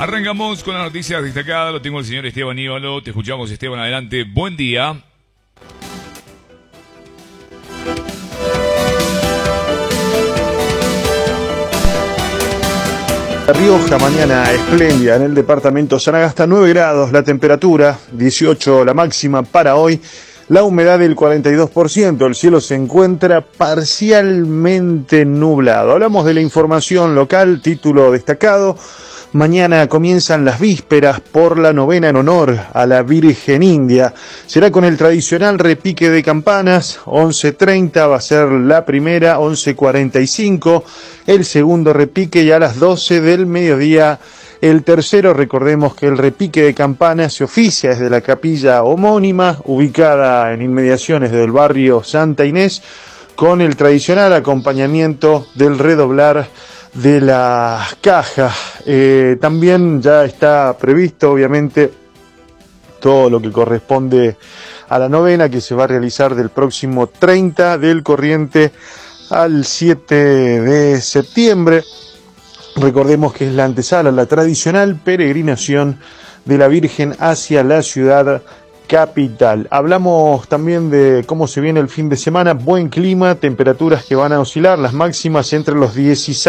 Arrancamos con las noticias destacadas. Lo tengo el señor Esteban Íbalo. Te escuchamos, Esteban, adelante. Buen día. La Rioja, mañana espléndida en el departamento San Agustín, 9 grados la temperatura, 18 la máxima para hoy, la humedad del 42%, el cielo se encuentra parcialmente nublado. Hablamos de la información local, título destacado. Mañana comienzan las vísperas por la novena en honor a la Virgen India. Será con el tradicional repique de campanas, 11:30 va a ser la primera, 11:45 el segundo repique y a las 12 del mediodía el tercero. Recordemos que el repique de campanas se oficia desde la capilla homónima, ubicada en inmediaciones del barrio Santa Inés, con el tradicional acompañamiento del redoblar de las cajas. También ya está previsto, obviamente, todo lo que corresponde a la novena, que se va a realizar del próximo 30 del corriente al 7 de septiembre. Recordemos que es la antesala, la tradicional peregrinación de la Virgen hacia la ciudad capital. Hablamos también de cómo se viene el fin de semana. Buen clima, temperaturas que van a oscilar, las máximas entre los 16